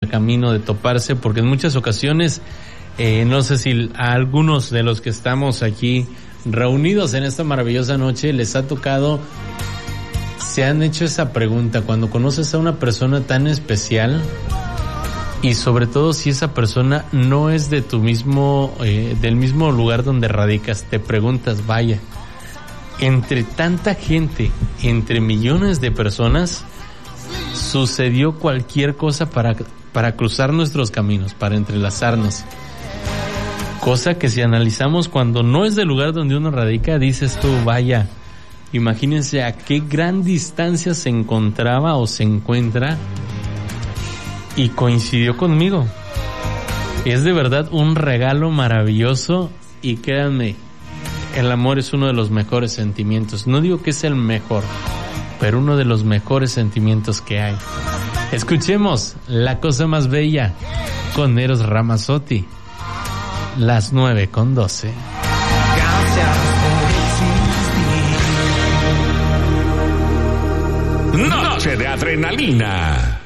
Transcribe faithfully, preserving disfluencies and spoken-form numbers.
camino de toparse, porque en muchas ocasiones, eh, no sé si a algunos de los que estamos aquí reunidos en esta maravillosa noche les ha tocado, se han hecho esa pregunta, cuando conoces a una persona tan especial y sobre todo si esa persona no es de tu mismo, eh, del mismo lugar donde radicas, te preguntas, vaya, entre tanta gente, entre millones de personas, sucedió cualquier cosa para, para cruzar nuestros caminos, para entrelazarnos. Cosa que si analizamos cuando no es del lugar donde uno radica, dices tú, vaya, imagínense a qué gran distancia se encontraba o se encuentra y coincidió conmigo. Es de verdad un regalo maravilloso y créanme, el amor es uno de los mejores sentimientos. No digo que es el mejor, pero uno de los mejores sentimientos que hay. Escuchemos La Cosa Más Bella con Eros Ramazzotti. Las nueve con doce. Noche de adrenalina.